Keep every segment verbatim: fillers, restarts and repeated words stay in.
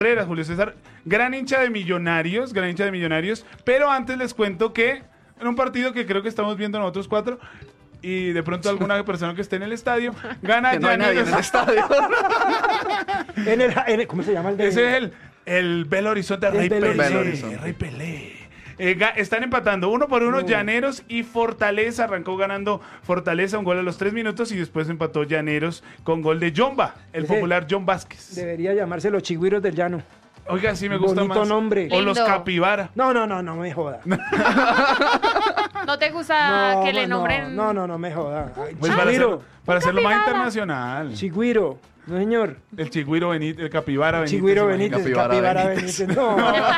Julio César, gran hincha de Millonarios, gran hincha de Millonarios, pero antes les cuento que en un partido que creo que estamos viendo nosotros cuatro, y de pronto alguna persona que esté en el estadio, gana que no hay nadie en el estadio. en el, en el, ¿Cómo se llama el de...? Ese es el, el Belo Horizonte, El Rey Belo Pelé. Horizonte. Rey Pelé. Eh, ga- están empatando uno por uno No. Llaneros y Fortaleza. Arrancó ganando Fortaleza un gol a los tres minutos y después empató Llaneros con gol de Jomba, el Ese- popular John Vázquez. Debería llamarse los chigüiros del llano. Oiga, sí me gusta Bonito más. nombre. O los Lindo. Capibara. No, no, no, no me joda. No, ¿No te gusta que le no, nombren? No, no, no me joda. Ay, Pues para, chigüiro, hacerlo, para hacerlo más Capibara. internacional. chigüiro. No, señor. El Chigüiro Benítez, el Capibara Benítez. Chigüiro imagínate. Benítez, Capibara Capibara Benítez. Benítez. No.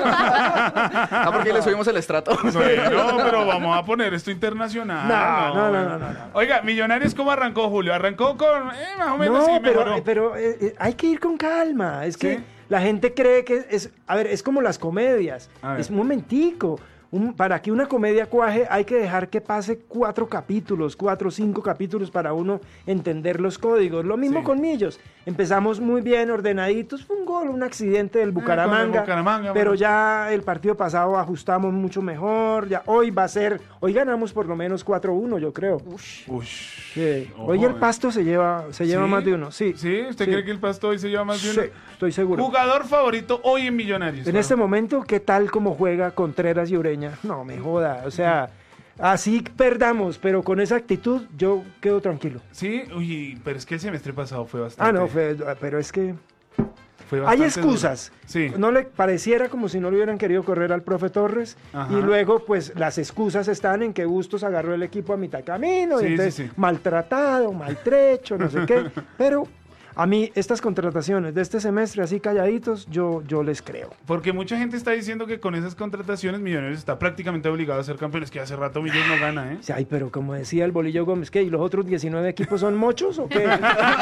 Ah, porque le subimos el estrato. Bueno, pero vamos a poner esto internacional. No, no, no, bueno. no, no, no. Oiga, Millonarios, ¿cómo arrancó, Julio? Arrancó con, eh, más o menos, No, sí, pero, mejoró. pero eh, eh, hay que ir con calma. Es que ¿Sí? la gente cree que es, a ver, es como las comedias. A ver. Es un momentico. Un- para que una comedia cuaje hay que dejar que pase cuatro capítulos, cuatro o cinco capítulos para uno entender los códigos. Lo mismo Sí. con Millos. Empezamos muy bien, ordenaditos. Fue un gol, un accidente del Bucaramanga. Bucaramanga, pero bueno. ya el partido pasado ajustamos mucho mejor. Ya hoy va a ser, hoy ganamos por lo menos cuatro uno, yo creo. Ush. Sí. Ojo, Hoy el eh. pasto se lleva, se lleva ¿Sí? más de uno. Sí. ¿Sí? ¿Usted Sí. cree que el Pasto hoy se lleva más de uno? Sí, estoy seguro. Jugador favorito hoy en Millonarios. En este momento, ¿qué tal como juega Contreras y Ureña? No, me joda. O sea, así perdamos, pero con esa actitud yo quedo tranquilo. Sí, uy, pero es que el semestre pasado fue bastante. Ah, no, fue- pero es que fue hay bastante excusas. duro. Sí. No le pareciera como si no le hubieran querido correr al profe Torres. Ajá. Y luego, pues, las excusas están en que Bustos agarró el equipo a mitad de camino. Sí, y entonces, sí, sí. maltratado, maltrecho, no sé qué. Pero a mí, estas contrataciones de este semestre, así calladitos, yo, yo les creo. Porque mucha gente está diciendo que con esas contrataciones Millonarios está prácticamente obligado a ser campeón. Es que hace rato Millos no gana, ¿eh? Sí, ay, pero como decía el Bolillo Gómez, ¿qué? ¿Y los otros diecinueve equipos son mochos o qué?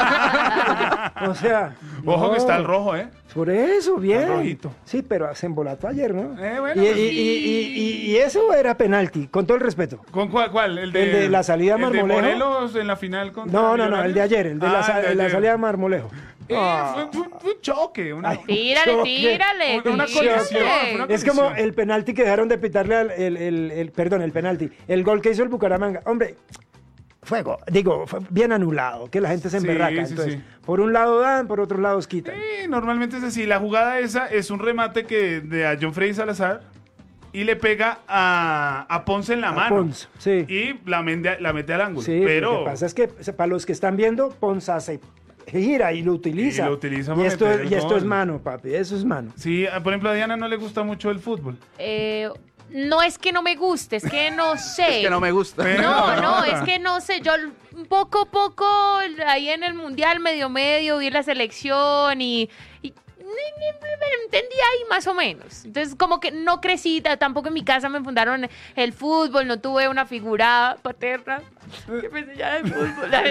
O sea... Ojo no, que está el rojo, ¿eh? Por eso, bien. rojito. Sí, pero se embolató ayer, ¿no? Eh, bueno, y, pues- y- y- y- y eso era penalti, con todo el respeto. ¿Con cuál? cuál? ¿El, de, El de la salida el de Marmolejo. Morelos en la final contra No, no, no, Millonarios? el de ayer, el de la, Ah, sa- el de la ayer. salida de Marmolejo. Eh, Ah. fue, fue- fue un choque. Una, Ay, Tírale, choque. tírale, Una- una tírale. colisión, una- Es como el penalti que dejaron de pitarle al, el, el- el- perdón, el penalti, el gol que hizo el Bucaramanga. Hombre, fuego, digo, fue bien anulado, que la gente se Sí, emberraca. sí, Entonces, sí. por un lado dan, por otros lados quitan. Sí, normalmente es así. La jugada esa es un remate que de a John Freddy Salazar y le pega a, a Ponce en la A mano. Ponce, sí. Y la, mende- la mete al ángulo. Sí, pero lo que pasa es que o sea, para los que están viendo, Ponza se gira y lo utiliza. Y lo utiliza Y para esto, meter es, el y esto gol. es mano, papi, eso es mano. Sí, a- por ejemplo, a Diana no le gusta mucho el fútbol. Eh, no es que no me guste, es que no sé. Es que no me gusta. Pero- No, no, no. es que no sé, yo poco a poco ahí en el mundial medio medio vi la selección y, y ni- ni- me lo entendí ahí más o menos. Entonces como que no crecí, ta- tampoco en mi casa me fundaron el fútbol, no tuve una figura paterna que me enseñara el fútbol. La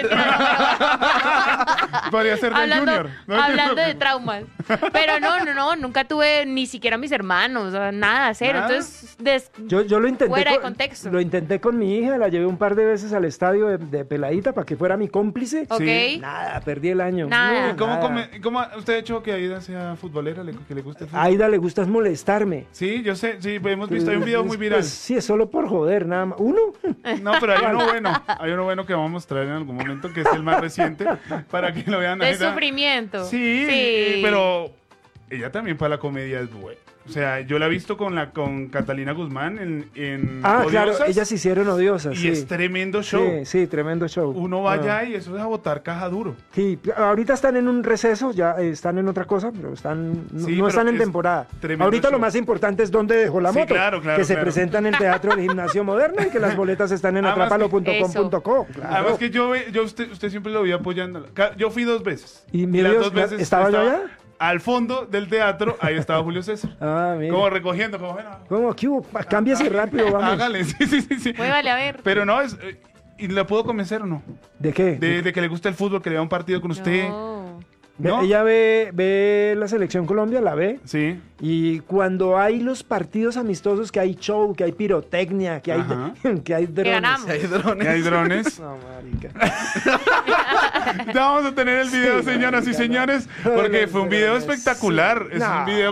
mentira, no, Podría ser del hablando, Junior. No te hablando de preocupes. traumas. Pero no, no, no, nunca tuve ni siquiera mis hermanos, o sea, nada, cero. ¿Nada? Entonces, des- Yo, yo lo intenté Fuera de con, contexto. Lo intenté con mi hija, la llevé un par de veces al estadio de, de peladita para que fuera mi cómplice. ok. Sí. Nada, perdí el año. Nada. ¿Y ¿Cómo, nada. come- cómo usted ha hecho que Aida sea futbolera, le- que le guste el fútbol? A Aida le gusta es molestarme. Sí, yo sé, sí, hemos visto, hay un video muy viral. Pues, sí, es solo por joder, nada más. ¿Uno? No, pero hay uno bueno, hay uno bueno que vamos a mostrar en algún momento, que es el más reciente, para que lo vean. De Aida. sufrimiento. Sí, Sí. pero ella también para la comedia es buena. O sea, yo la he visto con la con Catalina Guzmán en, en Ah, claro, Odiosas, ellas se hicieron odiosas. y sí. es tremendo show. Sí, sí, tremendo show. Uno va allá Ah. y eso es a botar caja duro. Sí, ahorita están en un receso, ya eh, están en otra cosa, pero están no, Sí, no pero están en es temporada. tremendo Ahorita show. lo más importante es dónde dejó la Sí, moto. claro, claro, que se claro. presenta en el Teatro del Gimnasio Moderno y que las boletas están en Además atrápalo punto com Eso. punto co. Claro. Además que yo, ve- yo usted, usted siempre lo vi apoyando. Ca- Yo fui dos veces. Y mi las Dios, dos veces ¿estaba yo allá? Al fondo del teatro, ahí estaba Julio César. Ah, mira. Como recogiendo, como bueno. ¿Cómo? ¿Qué hubo? Pa- Cámbiese rápido, vamos. Hágale, sí, sí, sí. sí. Muévale, a ver. Pero no, es. eh, ¿Y le puedo convencer o no? ¿De qué? De, de que le gusta el fútbol, que le da un partido con usted. No. ¿No? Ella ve, ve la selección Colombia, la ve. Sí. Y cuando hay los partidos amistosos, que hay show, que hay pirotecnia, que hay, Ajá. que hay drones. ganamos. Hay drones. ¿Y hay drones? No, marica. Ya vamos a tener el video, Sí, señoras y marica, no. señores, porque fue un video Drones, espectacular. sí. Es un No. video